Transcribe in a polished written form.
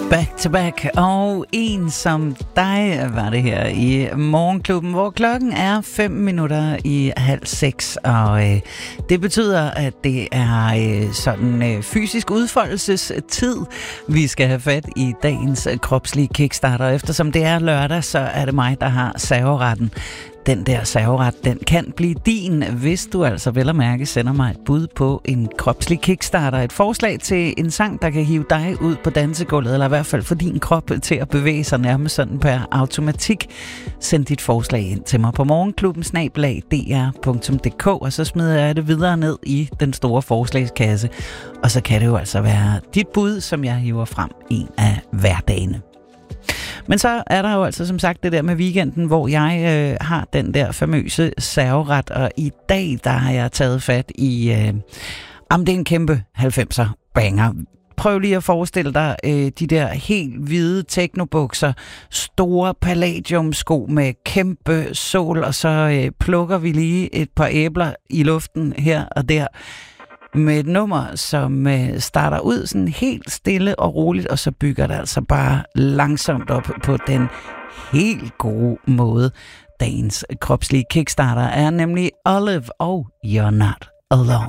Back to back, og en som dig var det her i Morgenklubben, hvor klokken er 5:05, og det betyder, at det er sådan fysisk udfoldelsestid, vi skal have fat i dagens kropslige kickstarter. Eftersom det er lørdag, så er det mig, der har serveretten. Den der serveret, den kan blive din, hvis du altså vel at mærke sender mig et bud på en kropslig kickstarter. Et forslag til en sang, der kan hive dig ud på dansegulvet, eller i hvert fald få din krop til at bevæge sig nærmest sådan per automatik. Send dit forslag ind til mig på morgenklubben@dr.dk, og så smider jeg det videre ned i den store forslagskasse. Og så kan det jo altså være dit bud, som jeg hiver frem en af hverdagene. Men så er der jo altså som sagt det der med weekenden, hvor jeg har den der famøse serveret, og i dag der har jeg taget fat i, det er en kæmpe 90'er banger. Prøv lige at forestille dig de der helt hvide teknobukser, store palladiumsko med kæmpe sol, og så plukker vi lige et par æbler i luften her og der, med et nummer, som starter ud sådan helt stille og roligt, og så bygger det altså bare langsomt op på den helt gode måde. Dagens kropslige kickstarter er nemlig Olive og You're Not Alone.